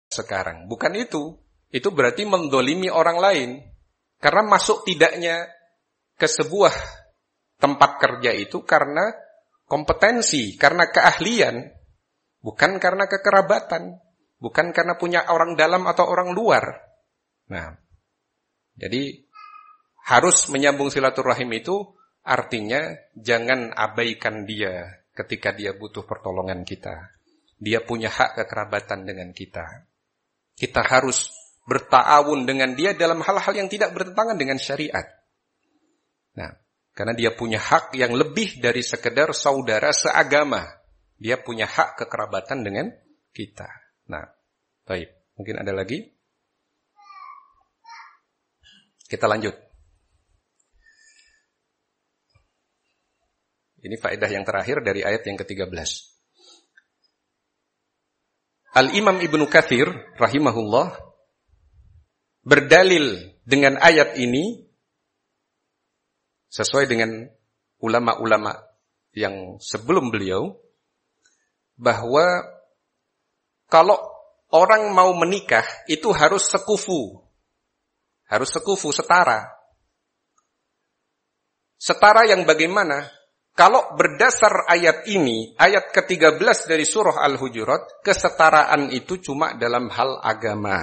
sekarang. Bukan itu. Itu berarti mendolimi orang lain. Karena masuk tidaknya ke sebuah tempat kerja itu karena kompetensi, karena keahlian, bukan karena kekerabatan, bukan karena punya orang dalam atau orang luar. Nah, jadi harus menyambung silaturahim itu artinya jangan abaikan dia ketika dia butuh pertolongan kita. Dia punya hak kekerabatan dengan kita. Kita harus berta'awun dengan dia dalam hal-hal yang tidak bertentangan dengan syariat. Nah, karena dia punya hak yang lebih dari sekedar saudara seagama. Dia punya hak kekerabatan dengan kita. Nah, baik. Mungkin ada lagi? Kita lanjut. Ini faedah yang terakhir dari ayat yang ke-13. Al-Imam Ibnu Katsir rahimahullah berdalil dengan ayat ini sesuai dengan ulama-ulama yang sebelum beliau, bahwa kalau orang mau menikah itu harus sekufu. Harus sekufu, setara. Setara yang bagaimana? Kalau berdasar ayat ini, ayat ke-13 dari surah Al-Hujurat, kesetaraan itu cuma dalam hal agama.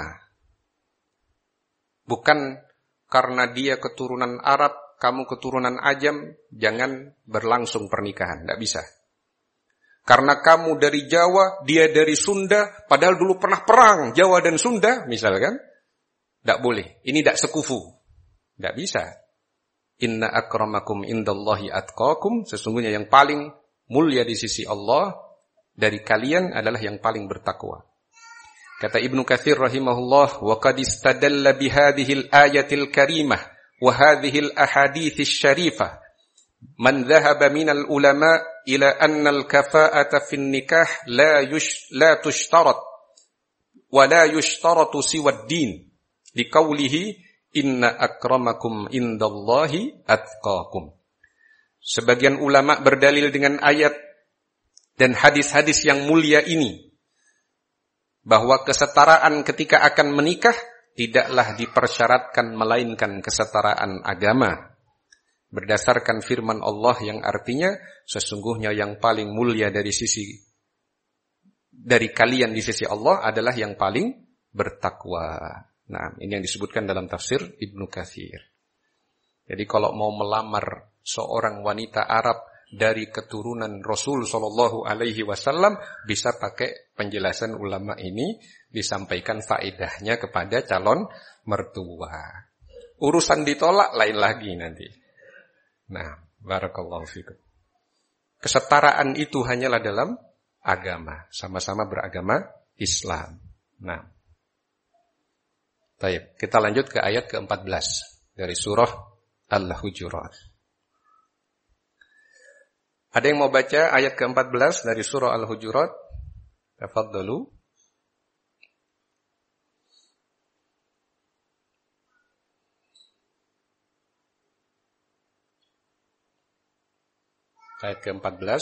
Bukan karena dia keturunan Arab, kamu keturunan Ajam, jangan berlangsung pernikahan. Tidak bisa. Karena kamu dari Jawa, dia dari Sunda, padahal dulu pernah perang Jawa dan Sunda, misalkan. Tidak boleh. Ini tidak sekufu. Tidak bisa. Inna akramakum indallahi atqakum. Sesungguhnya yang paling mulia di sisi Allah dari kalian adalah yang paling bertakwa. Kata Ibnu Katsir rahimahullah, wa qad istadalla bihadhil ayatil karimah wa hadhil ahadits syarifah man dhahaba minal ulama ila anna al-kafa'ata fin nikah la tushtarat wa la yushtaratu siwa ad-din liqaulihi inna akramakum indallahi atqakum. Sebagian ulama berdalil dengan ayat dan hadis-hadis yang mulia ini bahwa kesetaraan ketika akan menikah tidaklah dipersyaratkan melainkan kesetaraan agama. Berdasarkan firman Allah yang artinya sesungguhnya yang paling mulia dari kalian di sisi Allah adalah yang paling bertakwa. Nah, ini yang disebutkan dalam tafsir Ibnu Katsir. Jadi kalau mau melamar seorang wanita Arab dari keturunan Rasul sallallahu alaihi wasallam bisa pakai penjelasan ulama ini, disampaikan faedahnya kepada calon mertua. Urusan ditolak lain lagi nanti. Nah, barakallahu fikum. Kesetaraan itu hanyalah dalam agama, sama-sama beragama Islam. Nah, baik, kita lanjut ke ayat ke-14 dari surah Al-Hujurat. Ada yang mau baca ayat ke-14 dari surah Al-Hujurat? Tafadhalu. Ayat ke-14.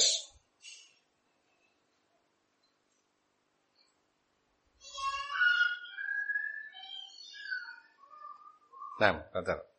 Nah, betul.